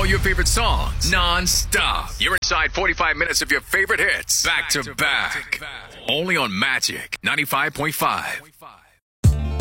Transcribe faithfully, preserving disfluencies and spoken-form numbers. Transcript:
all your favorite songs non-stop. You're inside forty-five minutes of your favorite hits back to back. Only on Magic ninety-five point five.